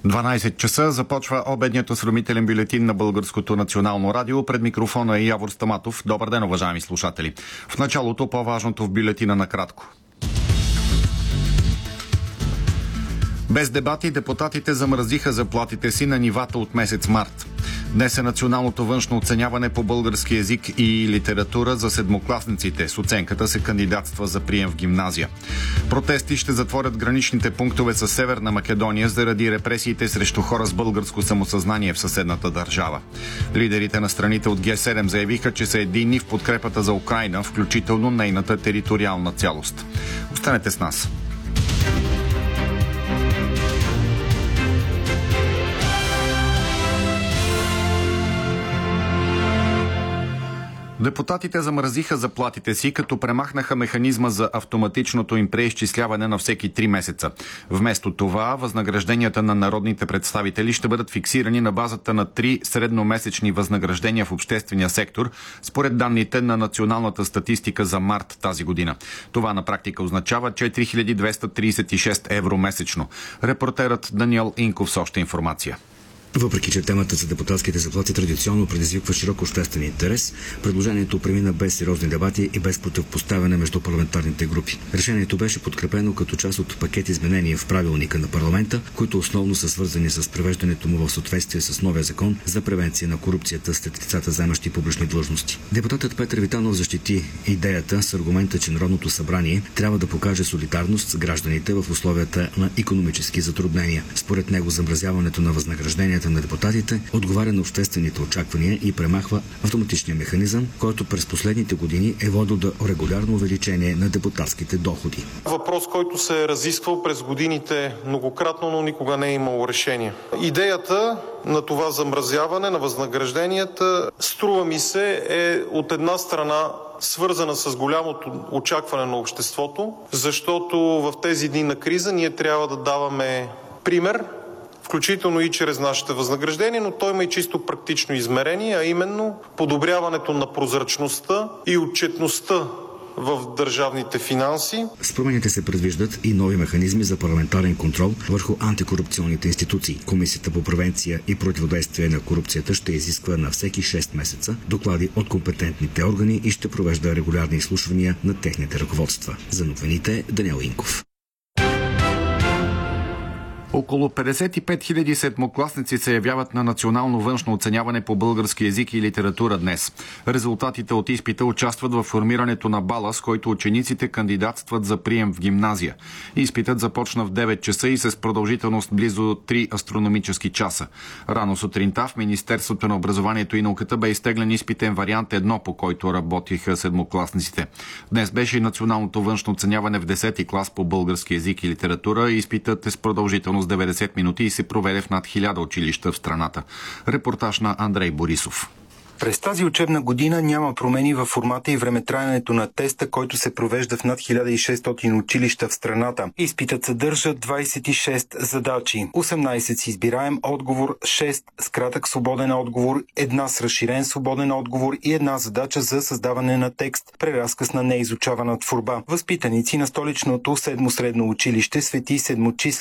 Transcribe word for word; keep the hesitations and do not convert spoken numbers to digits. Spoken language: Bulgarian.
дванайсет часа започва обедният осведомителен бюлетин на Българското национално радио. Пред микрофона е Явор Стаматов. Добър ден, уважаеми слушатели. В началото по-важното в бюлетина накратко. Без дебати депутатите замразиха заплатите си на нивата от месец март. Днес е националното външно оценяване по български език и литература за седмокласниците. С оценката се кандидатства за прием в гимназия. Протести ще затворят граничните пунктове с Северна Македония заради репресиите срещу хора с българско самосъзнание в съседната държава. Лидерите на страните от Ге седем заявиха, че са единни в подкрепата за Украйна, включително нейната териториална цялост. Останете с нас. Депутатите замразиха заплатите си, като премахнаха механизма за автоматичното им преизчисляване на всеки три месеца. Вместо това, възнагражденията на народните представители ще бъдат фиксирани на базата на три средномесечни възнаграждения в обществения сектор, според данните на националната статистика за март тази година. Това на практика означава четири хиляди двеста тридесет и шест евро месечно. Репортерът Даниел Инков с още информация. Въпреки че темата за депутатските заплати традиционно предизвиква широк обществен интерес, предложението премина без сериозни дебати и без противопоставяне между парламентарните групи. Решението беше подкрепено като част от пакет изменения в правилника на парламента, които основно са свързани с привеждането му в съответствие с новия закон за превенция на корупцията сред лицата, заемащи публични длъжности. Депутатът Петър Витанов защити идеята с аргумента, че Народното събрание трябва да покаже солидарност с гражданите в условията на икономически затруднения. Според него замразяването на възнагражденията на депутатите отговаря на обществените очаквания и премахва автоматичния механизъм, който през последните години е водил до регулярно увеличение на депутатските доходи. Въпрос, който се е разисквал през годините многократно, но никога не е имало решение. Идеята на това замразяване на възнагражденията, струва ми се, е от една страна свързана с голямото очакване на обществото, защото в тези дни на криза ние трябва да даваме пример, включително и чрез нашите възнаграждения, но той има и чисто практично измерение, а именно подобряването на прозрачността и отчетността в държавните финанси. С промените се предвиждат и нови механизми за парламентарен контрол върху антикорупционните институции. Комисията по превенция и противодействие на корупцията ще изисква на всеки шест месеца доклади от компетентните органи и ще провежда регулярни изслушвания на техните ръководства. За новините Даниел Инков. Около петдесет и пет хиляди седмокласници се явяват на национално външно оценяване по български език и литература днес. Резултатите от изпита участват в формирането на бала, с който учениците кандидатстват за прием в гимназия. Изпитът започна в девет часа и с продължителност близо три астрономически часа. Рано сутринта в Министерството на образованието и науката бе изтеглен изпитен вариант едно, по който работиха седмокласниците. Днес беше и националното външно оценяване в десети клас по български език и литература. Изпитът е с продължителност деветдесет минути и се проведе в над хиляда училища в страната. Репортаж на Андрей Борисов. През тази учебна година няма промени във формата и времетраенето на теста, който се провежда в над хиляда и шестстотин училища в страната. Изпитът съдържа двадесет и шест задачи, осемнадесет с избираем отговор, шест с кратък свободен отговор, една с разширен свободен отговор и една задача за създаване на текст, преразказ на неизучавана творба. Възпитаници на столичното седмо средно училище Свети Седмочислен